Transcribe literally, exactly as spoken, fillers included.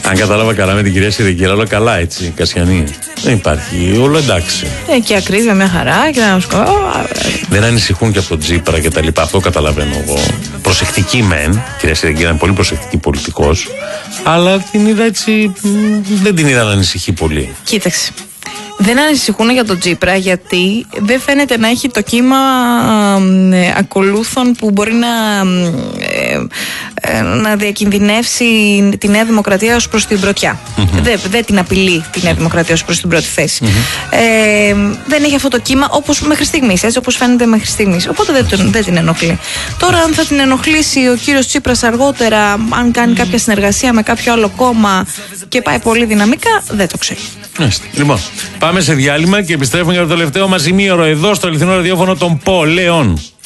Αν κατάλαβα καλά με την κυρία Σιρικέλα, όλα καλά έτσι, Κασιανή. Δεν υπάρχει, όλο εντάξει. Ε, και ακρίβεια μια χαρά και να σκο... Δεν ανησυχούν και από τον Τσίπρα και τα λοιπά. Αυτό καταλαβαίνω εγώ. Προσεκτική μεν. Κυρία Σιρικέλα είναι πολύ προσεκτική πολιτικός. Αλλά την είδα έτσι. Δεν την είδα να ανησυχεί πολύ. Κοίταξε. Δεν ανησυχούν για τον Τσίπρα γιατί δεν φαίνεται να έχει το κύμα ε, ακολούθων που μπορεί να, ε, ε, να διακινδυνεύσει τη Νέα Δημοκρατία ως προς την πρωτιά. Mm-hmm. Δεν δε την απειλεί τη Νέα Δημοκρατία ως προς την πρώτη θέση. Mm-hmm. Ε, δεν έχει αυτό το κύμα όπως μέχρι στιγμής, έτσι όπως φαίνεται μέχρι στιγμής. Οπότε δεν, τον, δεν την ενοχλεί. Τώρα αν θα την ενοχλήσει ο κύριος Τσίπρας αργότερα, αν κάνει mm-hmm. κάποια συνεργασία με κάποιο άλλο κόμμα και πάει πολύ δυναμικά, δεν το ξέρει. Λοιπόν, πάμε σε διάλειμμα και επιστρέφουμε για το τελευταίο μας ημίωρο εδώ στο αληθινό ραδιόφωνο των Πολέων.